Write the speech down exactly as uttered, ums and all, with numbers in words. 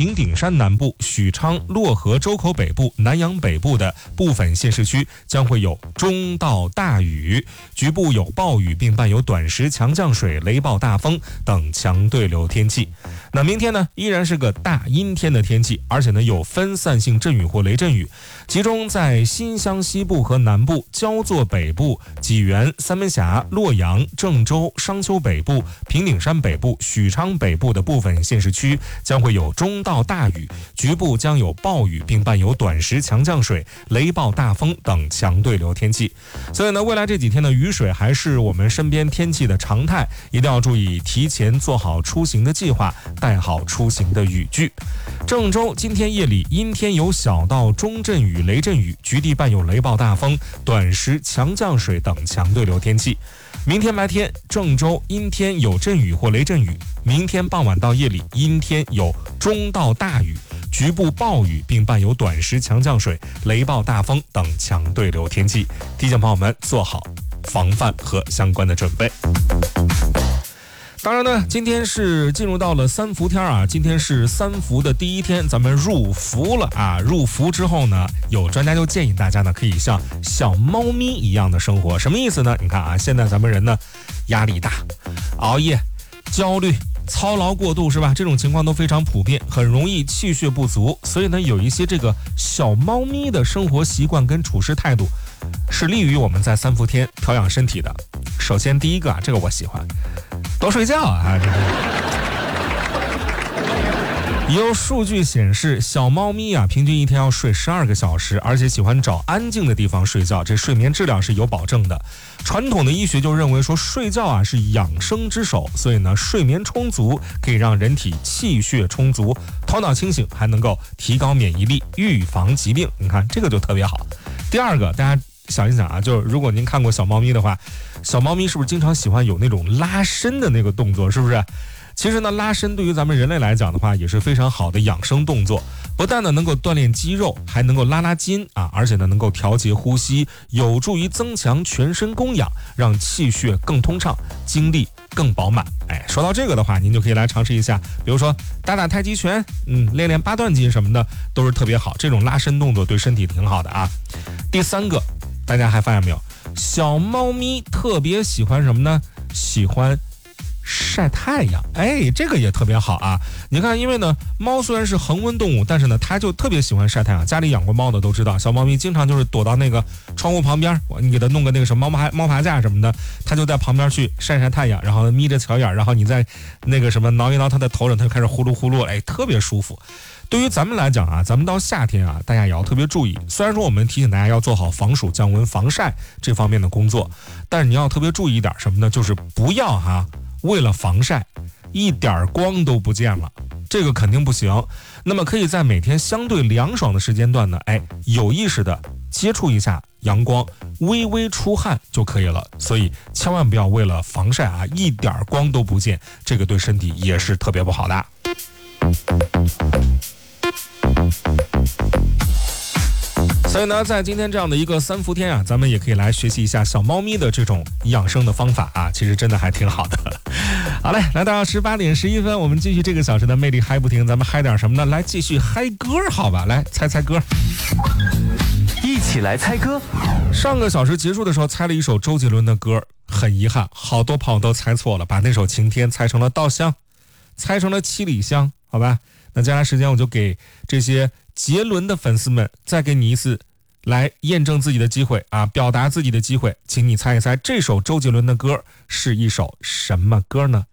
平顶山南部、许昌、漯河、周口北部、南阳北部的部分县市区将会有中到大雨，局部有暴雨，并伴有短时强降水、雷暴大风等强对流天气。那明天呢，依然是个大阴天的天气，而且呢有分散性阵雨或雷阵雨，集中在新乡西部和南部、焦作北部、济源、三门峡、洛阳、郑州、商丘北部、平顶山北部、许昌北部的部分县市区将会有中到大雨，局部将有暴雨，并伴有短时强降水、雷暴大风等强对流天气。所以呢，未来这几天的雨水还是我们身边天气的常态，一定要注意提前做好出行的计划，带好出行的雨具。郑州今天夜里阴天有小到中阵雨、雷阵雨，局地伴有雷暴大风、短时强降水等强对流天气。明天白天郑州阴天有阵雨或雷阵雨，明天傍晚到夜里阴天有中到大雨，局部暴雨，并伴有短时强降水、雷暴大风等强对流天气，提醒朋友们做好防范和相关的准备。当然呢，今天是进入到了三伏天啊，今天是三伏的第一天，咱们入伏了啊。入伏之后呢，有专家就建议大家呢，可以像小猫咪一样的生活。什么意思呢？你看啊，现在咱们人呢，压力大、熬夜、焦虑、操劳过度，是吧？这种情况都非常普遍，很容易气血不足。所以呢，有一些这个小猫咪的生活习惯跟处事态度，是利于我们在三伏天调养身体的。首先第一个啊，这个我喜欢。多睡觉啊！这是有数据显示，小猫咪啊，平均一天要睡十二个小时，而且喜欢找安静的地方睡觉，这睡眠质量是有保证的。传统的医学就认为说，睡觉啊是养生之首，所以呢，睡眠充足可以让人体气血充足，头脑清醒，还能够提高免疫力，预防疾病。你看这个就特别好。第二个，大家想一想啊，就是如果您看过小猫咪的话，小猫咪是不是经常喜欢有那种拉伸的那个动作，是不是？其实呢，拉伸对于咱们人类来讲的话，也是非常好的养生动作，不但呢能够锻炼肌肉，还能够拉拉筋啊，而且呢能够调节呼吸，有助于增强全身供氧，让气血更通畅，精力更饱满。哎，说到这个的话，您就可以来尝试一下，比如说打打太极拳，嗯，练练八段锦什么的，都是特别好。这种拉伸动作对身体挺好的啊。第三个，大家还发现没有？小猫咪特别喜欢什么呢？喜欢晒太阳。哎，这个也特别好啊。你看，因为呢，猫虽然是恒温动物，但是呢，它就特别喜欢晒太阳。家里养过猫的都知道，小猫咪经常就是躲到那个窗户旁边，你给它弄个那个什么猫爬猫爬架什么的，它就在旁边去晒晒太阳，然后眯着小眼，然后你再那个什么挠一挠它的头上，它就开始呼噜呼噜，哎，特别舒服。对于咱们来讲啊，咱们到夏天啊，大家也要特别注意。虽然说我们提醒大家要做好防暑降温、防晒这方面的工作，但是你要特别注意一点什么呢？就是不要哈、啊，为了防晒，一点光都不见了，这个肯定不行。那么可以在每天相对凉爽的时间段呢，哎，有意识的接触一下阳光，微微出汗就可以了。所以千万不要为了防晒啊，一点光都不见，这个对身体也是特别不好的。所以呢，在今天这样的一个三伏天啊，咱们也可以来学习一下小猫咪的这种养生的方法啊，其实真的还挺好的。好嘞，来到十八点十一分，我们继续这个小时的魅力嗨不停，咱们嗨点什么呢？来继续嗨歌，好吧？来猜猜歌， 一起来猜歌。 上个小时结束的时候猜了一首周杰伦的歌，很遗憾，好多朋友都猜错了，把那首《晴天》猜成了《稻香》，猜成了《七里香》，好吧？那接下来时间我就给这些杰伦的粉丝们再给你一次来验证自己的机会啊，表达自己的机会，请你猜一猜这首周杰伦的歌是一首什么歌呢？